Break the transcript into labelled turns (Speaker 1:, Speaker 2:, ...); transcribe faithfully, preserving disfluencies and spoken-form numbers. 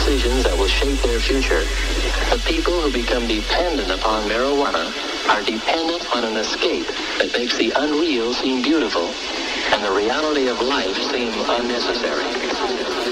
Speaker 1: decisions that will shape their future. The people who become dependent upon marijuana are dependent on an escape that makes the unreal seem beautiful and the reality of life seem unnecessary.